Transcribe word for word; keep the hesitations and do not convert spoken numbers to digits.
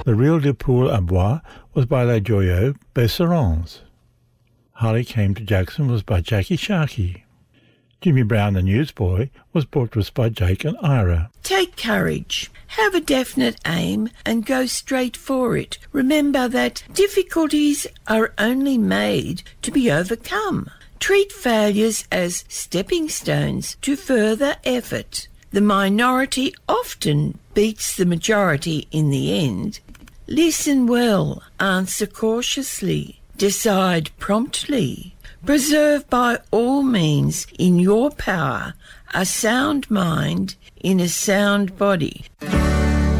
The Rille de Poule à Bois was by Les Joyeux Besserons. Harley Came to Jackson was by Jackie Sharkey. Jimmy Brown the Newsboy was brought to us by Jake and Ira. Take courage, have a definite aim and go straight for it. Remember that difficulties are only made to be overcome. Treat failures as stepping stones to further effort. The minority often beats the majority in the end. Listen well, answer cautiously, decide promptly. Preserve by all means in your power a sound mind in a sound body.